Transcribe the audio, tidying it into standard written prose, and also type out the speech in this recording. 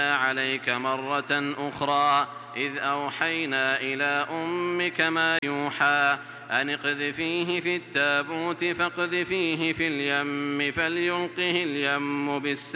عليك مرة أخرى إذ أوحينا إلى أمك ما يوحى أن اقذفيه في التابوت فاقذفيه في اليم فليلقه اليم بالساحل